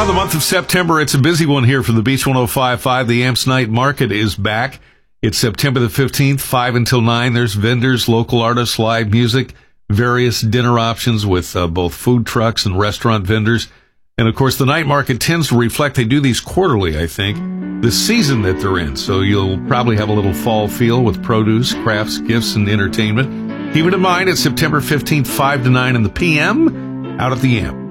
Well, the month of September, it's a busy one here for the Beach 105.5. The Amps Night Market is back. It's September the 15th, 5 until 9. There's vendors, local artists, live music, various dinner options with both food trucks and restaurant vendors. And, of course, the night market tends to reflect, they do these quarterly, I think, the season that they're in. So you'll probably have a little fall feel with produce, crafts, gifts, and entertainment. Keep it in mind, it's September 15th, 5 to 9 in the p.m. out at the Amp.